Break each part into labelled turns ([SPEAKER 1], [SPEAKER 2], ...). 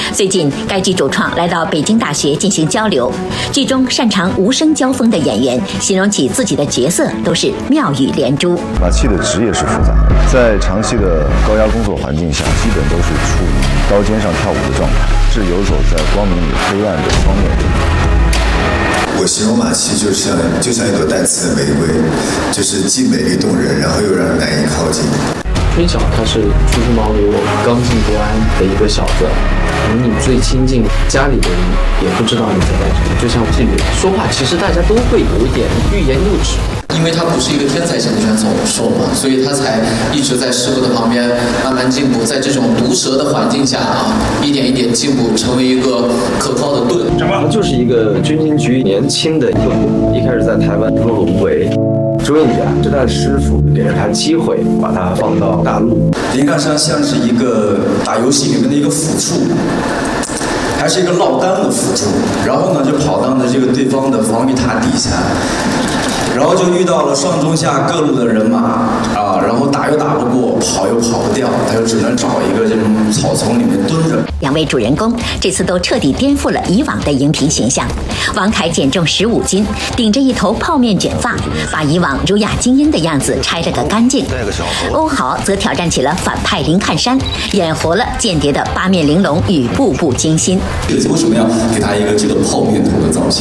[SPEAKER 1] 最近，该剧主创来到北京大学进行交流。剧中擅长无声交锋的演员形容起自己的角色都是妙语连珠。
[SPEAKER 2] 马七的职业是复杂的，在长期的高压工作环境下，基本都是处于刀尖上跳舞的状态，是游走在光明与黑暗的双面人。
[SPEAKER 3] 我形容马七就像一朵带刺的玫瑰，就是既美丽动人，然后又让人难以靠近。
[SPEAKER 4] 春晓他是初出茅庐、刚进国安的一个小子，离你最亲近，家里的人也不知道你在干什么，就像妓女说话，其实大家都会有一点欲言又止。
[SPEAKER 5] 因为他不是一个天才型的选手嘛，所以他才一直在师傅的旁边慢慢进步，在这种毒舌的环境下一点一点进步，成为一个可靠的盾。
[SPEAKER 4] 他就是一个军情局年轻的特工，一开始在台湾碌碌无为。朱印甲是他的师傅给了他机会，把他放到大陆。
[SPEAKER 6] 林干山像是一个打游戏里面的一个辅助，还是一个落单的辅助，然后呢就跑到了这个对方的防御塔底下。然后就遇到了上中下各路的人马然后打又打不过，跑又跑不掉，他就只能找一个这种草丛里面蹲着。
[SPEAKER 1] 两位主人公这次都彻底颠覆了以往的荧屏形象。王凯减重15斤，顶着一头泡面卷发，把以往儒雅精英的样子拆了个干净。欧豪则挑战起了反派林看山，演活了间谍的八面玲珑与步步惊心。
[SPEAKER 6] 为什么要给他一个这个泡面头的造型？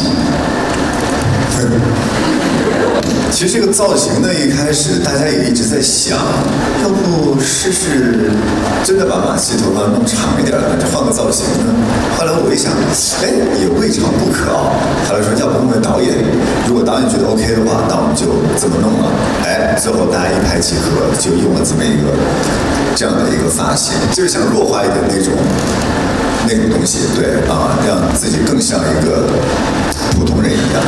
[SPEAKER 3] 其实这个造型呢，一开始大家也一直在想，要不试试真的把马七头发弄长一点，就换个造型呢？后来我一想，也未尝不可啊。后来说，要不问问导演，如果导演觉得 OK 的话，那我们就这么弄了。最后大家一拍即合，就用了这么一个这样的一个发型，就是想弱化一点那种东西，对让自己更像一个普通人一样。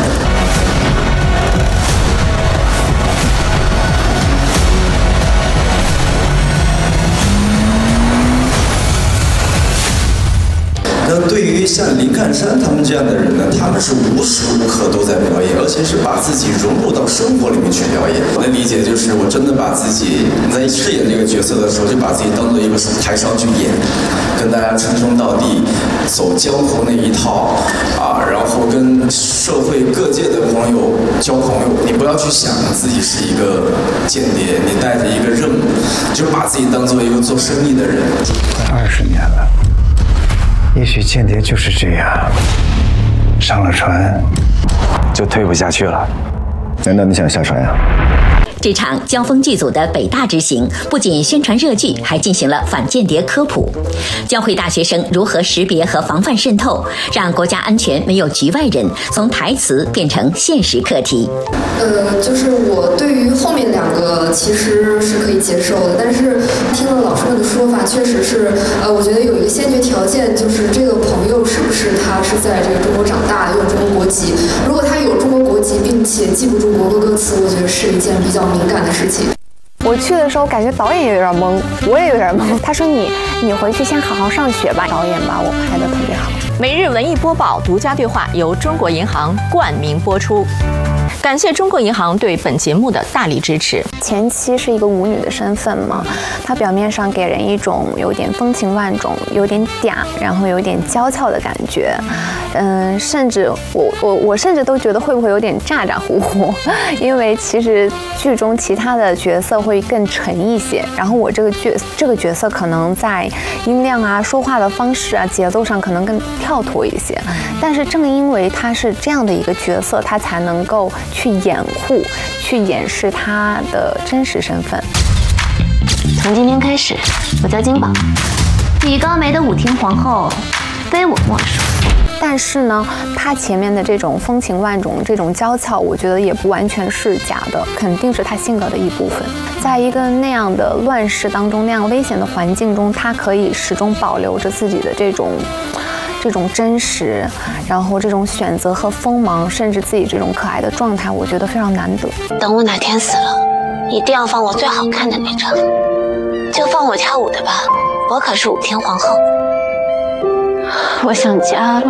[SPEAKER 6] 那对于像林看山他们这样的人呢，他们是无时无刻都在表演，而且是把自己融入到生活里面去表演。我的理解就是，我真的把自己在饰演这个角色的时候，就把自己当做一个台上去演，跟大家称兄道弟，走江湖那一套然后跟社会各界的朋友交朋友。你不要去想自己是一个间谍，你带着一个任务，就把自己当做一个做生意的人。
[SPEAKER 7] 快20年了。也许间谍就是这样，上了船就退不下去了。
[SPEAKER 2] 难道你想下船呀？
[SPEAKER 1] 这场交锋剧组的北大之行，不仅宣传热剧，还进行了反间谍科普，教会大学生如何识别和防范渗透，让国家安全没有局外人从台词变成现实课题。
[SPEAKER 8] 就是我对于后面2个其实是可以接受的，但是听了老师们的说法，确实是我觉得有一个先决条件，就是这个朋友是不是他是在这个中国长大的，有中国国籍。如果他有中国国籍，并且记不住国歌歌词，我觉得是一件比较敏感的事情。
[SPEAKER 9] 我去的时候感觉导演也有点懵，我也有点懵。他说你回去先好好上学吧。导演把我拍得特别好。
[SPEAKER 10] 每日文艺播报独家对话由中国银行冠名播出。感谢中国银行对本节目的大力支持。
[SPEAKER 9] 前妻是一个舞女的身份嘛，她表面上给人一种有点风情万种、有点嗲，然后有点娇俏的感觉。甚至我甚至都觉得会不会有点咋咋呼呼，因为其实剧中其他的角色会更沉一些，然后我这个角色可能在音量啊、说话的方式啊、节奏上可能更跳脱一些。但是正因为他是这样的一个角色，他才能够去掩护、去掩饰他的真实身份。
[SPEAKER 11] 从今天开始，我叫金宝，你高梅的舞厅皇后，非我莫属。
[SPEAKER 9] 但是呢，他前面的这种风情万种、这种娇俏，我觉得也不完全是假的，肯定是他性格的一部分。在一个那样的乱世当中、那样危险的环境中，他可以始终保留着自己的这种真实，然后这种选择和锋芒，甚至自己这种可爱的状态，我觉得非常难得。
[SPEAKER 11] 等我哪天死了，一定要放我最好看的那张，就放我跳舞的吧，我可是舞厅皇后。我想家了。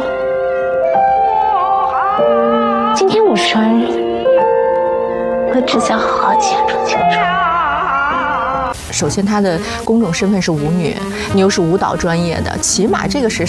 [SPEAKER 11] 今天我生日，我只想好好庆祝庆祝。
[SPEAKER 10] 首先，她的公众身份是舞女，你又是舞蹈专业的，起码这个是